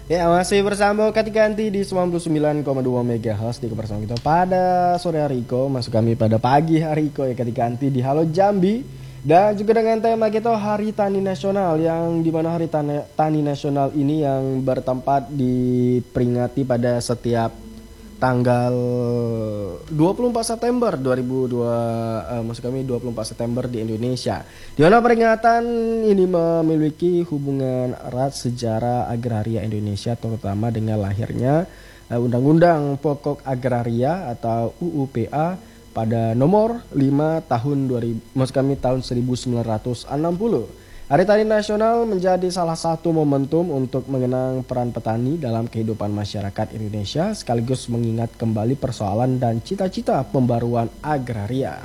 Ya, masih bersama Kati Ganti di 99,2 MHz di kebersamaan kita pada sore hari Iko. Masuk kami pada pagi hari Iko ya Kati Ganti di Halo Jambi. Dan juga dengan tema kita Hari Tani Nasional, yang dimana Hari Tani Nasional ini yang bertempat diperingati pada setiap tanggal 24 September 2002, maksud kami 24 September di Indonesia. Di mana peringatan ini memiliki hubungan erat sejarah agraria Indonesia, terutama dengan lahirnya Undang-Undang Pokok Agraria atau UUPA pada nomor 5 tahun 2000, maksud kami tahun 1960. Hari Tani Nasional menjadi salah satu momentum untuk mengenang peran petani dalam kehidupan masyarakat Indonesia, sekaligus mengingat kembali persoalan dan cita-cita pembaruan agraria.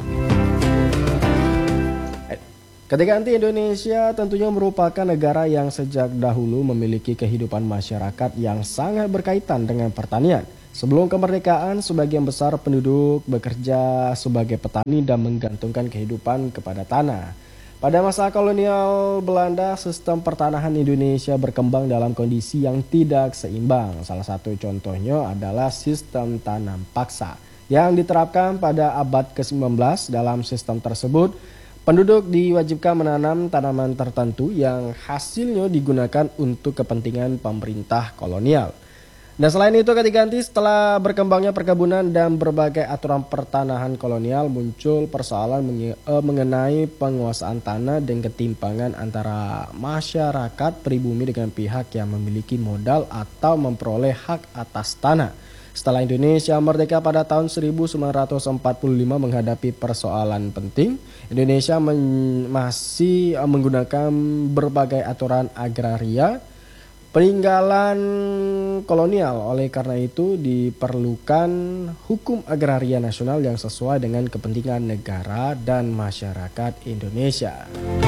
Ketika nanti Indonesia tentunya merupakan negara yang sejak dahulu memiliki kehidupan masyarakat yang sangat berkaitan dengan pertanian. Sebelum kemerdekaan, sebagian besar penduduk bekerja sebagai petani dan menggantungkan kehidupan kepada tanah. Pada masa kolonial Belanda, sistem pertanahan Indonesia berkembang dalam kondisi yang tidak seimbang. Salah satu contohnya adalah sistem tanam paksa yang diterapkan pada abad ke-19. Dalam sistem tersebut, penduduk diwajibkan menanam tanaman tertentu yang hasilnya digunakan untuk kepentingan pemerintah kolonial. Nah, selain itu ketika nanti setelah berkembangnya perkebunan dan berbagai aturan pertanahan kolonial, muncul persoalan mengenai penguasaan tanah dan ketimpangan antara masyarakat pribumi dengan pihak yang memiliki modal atau memperoleh hak atas tanah. Setelah Indonesia merdeka pada tahun 1945 menghadapi persoalan penting, Indonesia masih menggunakan berbagai aturan agraria peninggalan kolonial. Oleh karena itu diperlukan hukum agraria nasional yang sesuai dengan kepentingan negara dan masyarakat Indonesia.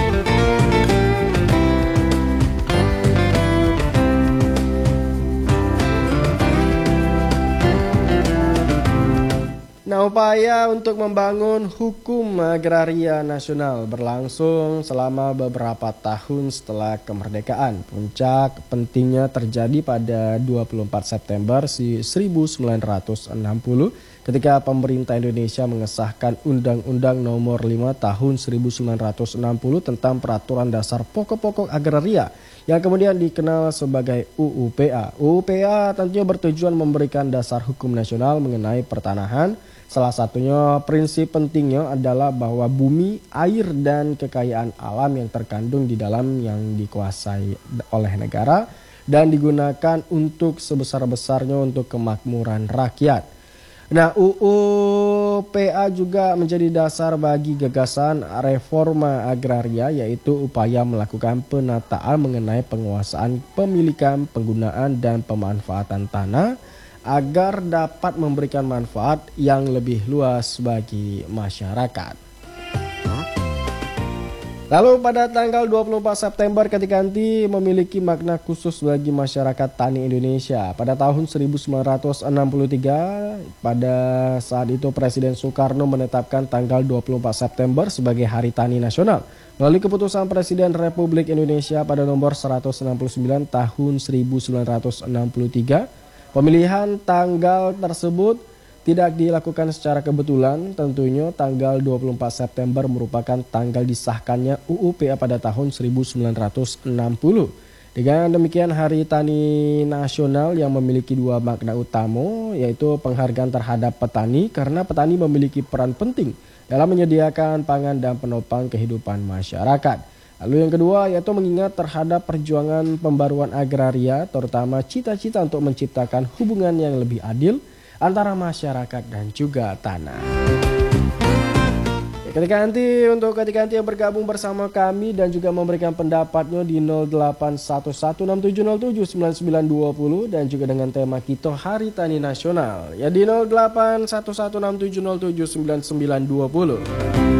Nah, upaya untuk membangun hukum agraria nasional berlangsung selama beberapa tahun setelah kemerdekaan. Puncak pentingnya terjadi pada 24 September 1960 ketika pemerintah Indonesia mengesahkan Undang-Undang Nomor 5 Tahun 1960 tentang Peraturan Dasar Pokok-pokok Agraria yang kemudian dikenal sebagai UUPA. UUPA tentunya bertujuan memberikan dasar hukum nasional mengenai pertanahan. Salah satunya prinsip pentingnya adalah bahwa bumi, air, dan kekayaan alam yang terkandung di dalam yang dikuasai oleh negara dan digunakan untuk sebesar-besarnya untuk kemakmuran rakyat. Nah, UUPA juga menjadi dasar bagi gagasan reforma agraria, yaitu upaya melakukan penataan mengenai penguasaan, pemilikan, penggunaan, dan pemanfaatan tanah agar dapat memberikan manfaat yang lebih luas bagi masyarakat. Lalu pada tanggal 24 September ketika nanti memiliki makna khusus bagi masyarakat tani Indonesia. Pada tahun 1963, pada saat itu Presiden Soekarno menetapkan tanggal 24 September sebagai Hari Tani Nasional melalui keputusan Presiden Republik Indonesia pada nomor 169 tahun 1963. Pemilihan tanggal tersebut tidak dilakukan secara kebetulan. Tentunya tanggal 24 September merupakan tanggal disahkannya UUPA pada tahun 1960. Dengan demikian Hari Tani Nasional yang memiliki dua makna utama, yaitu penghargaan terhadap petani karena petani memiliki peran penting dalam menyediakan pangan dan penopang kehidupan masyarakat. Lalu yang kedua yaitu mengingat terhadap perjuangan pembaruan agraria, terutama cita-cita untuk menciptakan hubungan yang lebih adil antara masyarakat dan juga tanah. Ketika nanti yang bergabung bersama kami dan juga memberikan pendapatnya di 081167079920 dan juga dengan tema kita Hari Tani Nasional ya di 081167079920.